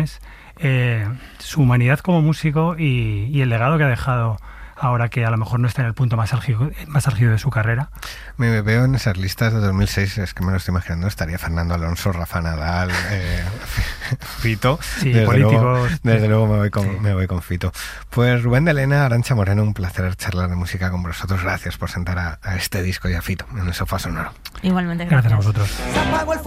canciones, su humanidad como músico y el legado que ha dejado ahora que a lo mejor no está en el punto más álgido de su carrera. Me veo en esas listas de 2006, es que me lo estoy imaginando, estaría Fernando Alonso, Rafa Nadal, Fito. Sí, políticos. Desde luego me voy con Fito. Pues Rubén de Lena, Arantxa Moreno, un placer charlar de música con vosotros. Gracias por sentar a este disco y a Fito en el sofá sonoro. Igualmente, gracias a vosotros.